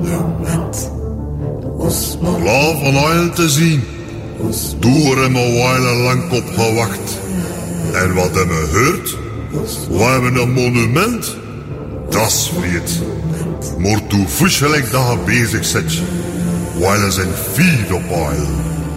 Klaar van oil te zien. Door hem een wijle lang op gewacht. En wat hebben we gehoord? We hebben een monument. Dat is vreed. Maar toe vuurgelijk dat je bezig zit. Wijle zijn vier op oil.